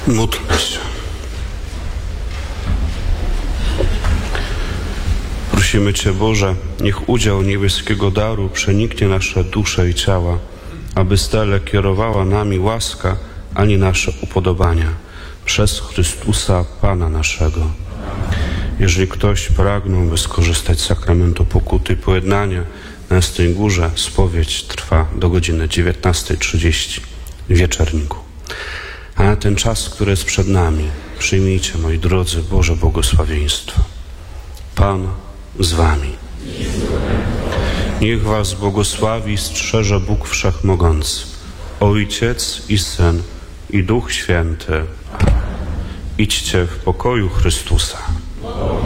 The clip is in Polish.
Módlmy się. Prosimy Cię, Boże, niech udział niebieskiego daru przeniknie nasze dusze i ciała, aby stale kierowała nami łaska, a nie nasze upodobania. Przez Chrystusa, Pana naszego. Jeżeli ktoś pragnął, by skorzystać z sakramentu pokuty i pojednania, na Jasnej Górze spowiedź trwa do godziny 19:30 w wieczorniku. A na ten czas, który jest przed nami, przyjmijcie, moi drodzy, Boże błogosławieństwo. Pan z wami. Niech was błogosławi i strzeże Bóg Wszechmogący, Ojciec i Syn i Duch Święty. Idźcie w pokoju Chrystusa.